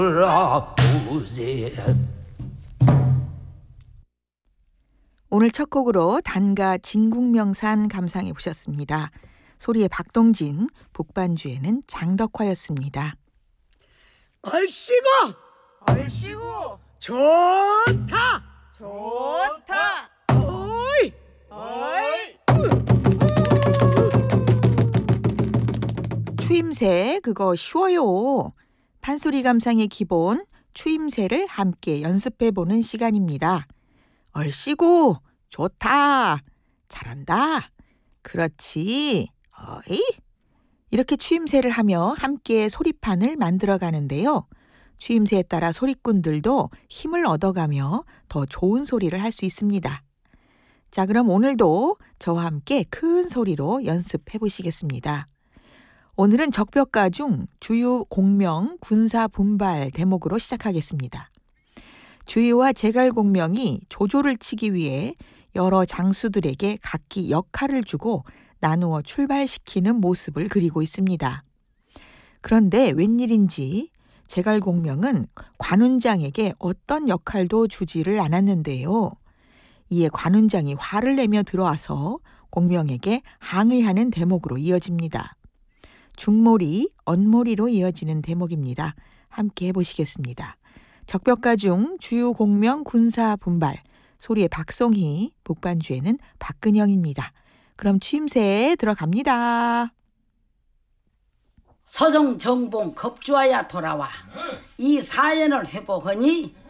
오늘 첫 곡으로 단가 진국명산 감상해 보셨습니다. 소리의 박동진, 북반주에는 장덕화였습니다. 얼씨구 얼씨구 좋다 좋다 어이 어이 추임새 그거 쉬워요. 판소리 감상의 기본 추임새를 함께 연습해보는 시간입니다. 얼씨구 좋다 잘한다 그렇지 어이 이렇게 추임새를 하며 함께 소리판을 만들어가는데요. 추임새에 따라 소리꾼들도 힘을 얻어가며 더 좋은 소리를 할 수 있습니다. 자, 그럼 오늘도 저와 함께 큰 소리로 연습해 보시겠습니다. 오늘은 적벽가 중 주유 공명 군사 분발 대목으로 시작하겠습니다. 주유와 제갈공명이 조조를 치기 위해 여러 장수들에게 각기 역할을 주고 나누어 출발시키는 모습을 그리고 있습니다. 그런데 웬일인지 제갈공명은 관운장에게 어떤 역할도 주지를 않았는데요. 이에 관운장이 화를 내며 들어와서 공명에게 항의하는 대목으로 이어집니다. 중몰이, 언몰이로 이어지는 대목입니다. 함께 해보시겠습니다. 적벽가 중 주유 공명 군사 분발, 소리의 박송희, 북반주에는 박근영입니다. 그럼 추임새에 들어갑니다. 서정정봉 겁주하야 돌아와 이 사연을 해보허니